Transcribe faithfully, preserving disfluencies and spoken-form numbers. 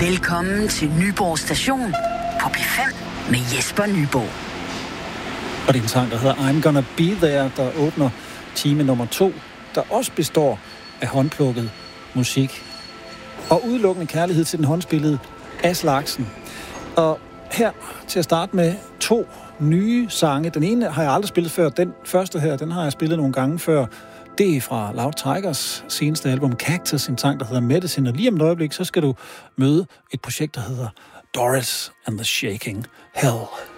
Velkommen til Nyborg Station på P fem med Jesper Nyborg. Og det er en sang, der hedder I'm Gonna Be There, der åbner time nummer to, der også består af håndplukket musik. Og udelukkende kærlighed til den håndspillede Aslak Larsen. Og her til at starte med to nye sange. Den ene har jeg aldrig spillet før. Den første her, den har jeg spillet nogle gange før. Det er fra Loud Tigers seneste album Cactus, en sang, der hedder Medicine. Og lige om et øjeblik, så skal du møde et projekt, der hedder Doris and the Shaking Hell.